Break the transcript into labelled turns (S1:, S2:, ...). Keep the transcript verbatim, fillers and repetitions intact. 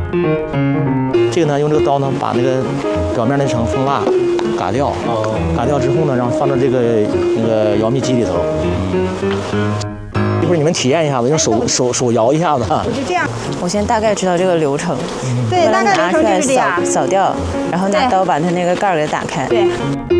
S1: 这个呢，用这个刀呢，把那个表面那层蜂蜡嘎掉，嘎掉之后呢，然后放到这个那个摇蜜机里头。一会儿你们体验一下子，用手手手摇一下子。
S2: 就这样。
S3: 我先大概知道这个流程。
S2: 对，大概流程就是这样。
S3: 扫掉，然后拿刀把它那个盖儿给打开。
S2: 对。